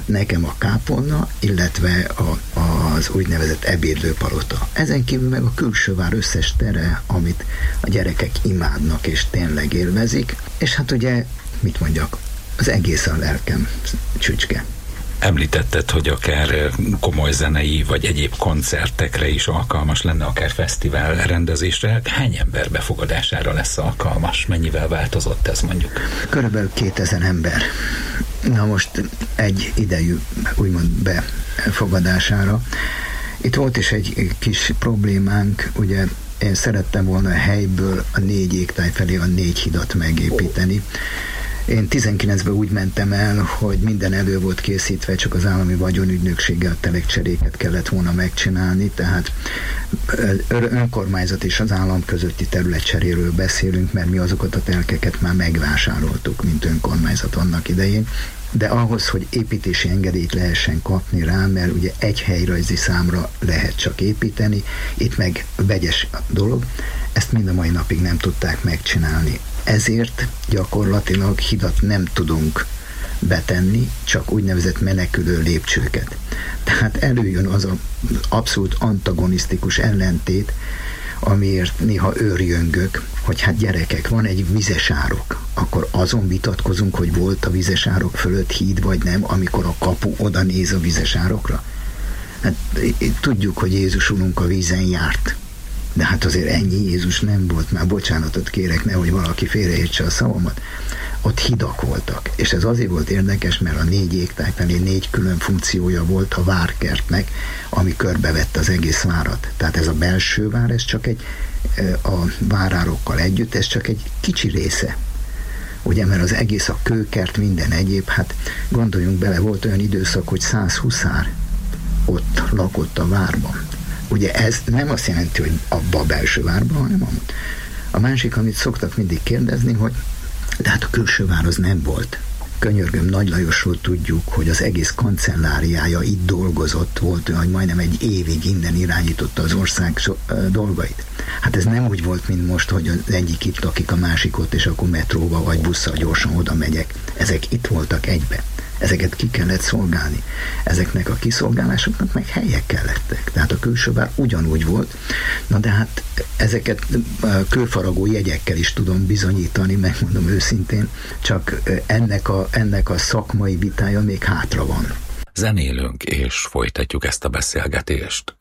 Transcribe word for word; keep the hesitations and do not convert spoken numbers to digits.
nekem a kápolna, illetve a, az úgynevezett ebédlőpalota. Ezen kívül meg a külsővár összes tere, amit a gyerekek imádnak és tényleg élvezik, és hát ugye, mit mondjak, az egész a lelkem csücske. Említetted, hogy akár komoly zenei vagy egyéb koncertekre is alkalmas lenne, akár fesztivál rendezésre. Hány ember befogadására lesz alkalmas? Mennyivel változott ez mondjuk? Körülbelül kétezer ember. Na most egy idejű úgymond befogadására. Itt volt is egy kis problémánk, ugye én szerettem volna a helyből a négy égtáj felé a négy hidat megépíteni. Én tizenkilencben úgy mentem el, hogy minden elő volt készítve, csak az állami vagyonügynökséggel telekcseréket kellett volna megcsinálni, tehát önkormányzat és az állam közötti területcseréről beszélünk, mert mi azokat a telkeket már megvásároltuk, mint önkormányzat annak idején. De ahhoz, hogy építési engedélyt lehessen kapni rá, mert ugye egy helyrajzi számra lehet csak építeni, itt meg vegyes dolog, ezt mind a mai napig nem tudták megcsinálni. Ezért gyakorlatilag hidat nem tudunk betenni, csak úgynevezett menekülő lépcsőket. Tehát előjön az az abszolút antagonisztikus ellentét, amiért néha őrjöngök, hogy hát gyerekek, van egy vizesárok, akkor azon vitatkozunk, hogy volt a vizesárok fölött híd, vagy nem, amikor a kapu oda néz a vizesárokra. Hát tudjuk, hogy Jézus Urunk a vízen járt, de hát azért ennyi Jézus nem volt, már bocsánatot kérek, nehogy valaki félreértse a szavamat. Ott hidak voltak, és ez azért volt érdekes, mert a négy égtáj felé négy külön funkciója volt a várkertnek, ami körbevette az egész várat. Tehát ez a belső vár, ez csak egy, a várárokkal együtt, ez csak egy kicsi része. Ugye, mert az egész a kőkert, minden egyéb, hát gondoljunk bele, volt olyan időszak, hogy száz huszár ott lakott a várban. Ugye ez nem azt jelenti, hogy abba a belső várban, hanem amúgy. A másik, amit szoktak mindig kérdezni, hogy de hát a külső vár az nem volt. Könyörgöm, Nagy Lajosról tudjuk, hogy az egész kancelláriája itt dolgozott, volt olyan, hogy majdnem egy évig innen irányította az ország so, uh, dolgait. Hát ez nem úgy volt, mint most, hogy az egyik itt lakik, a másik ott, és akkor metróba vagy busszal gyorsan oda megyek. Ezek itt voltak egybe. Ezeket ki kellett szolgálni. Ezeknek a kiszolgálásoknak meg helyek kellettek. Tehát a külső vár ugyanúgy volt. Na de hát ezeket kőfaragó jegyekkel is tudom bizonyítani, megmondom őszintén, csak ennek a, ennek a szakmai vitája még hátra van. Zenélünk és folytatjuk ezt a beszélgetést.